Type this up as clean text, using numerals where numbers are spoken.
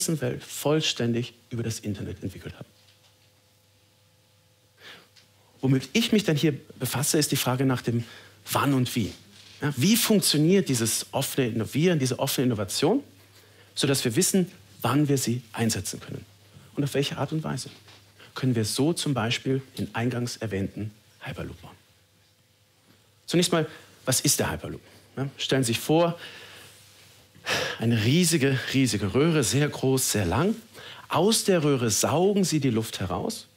Welt vollständig über das Internet entwickelt haben. Womit ich mich dann hier befasse, ist die Frage nach dem Wann und Wie. Ja, wie funktioniert dieses offene Innovieren, diese offene Innovation, sodass wir wissen, wann wir sie einsetzen können und auf welche Art und Weise. Können wir so zum Beispiel den eingangs erwähnten Hyperloop bauen. Zunächst mal, was ist der Hyperloop? Ja, stellen Sie sich vor, eine riesige Röhre, sehr groß, sehr lang. Aus der Röhre saugen Sie die Luft heraus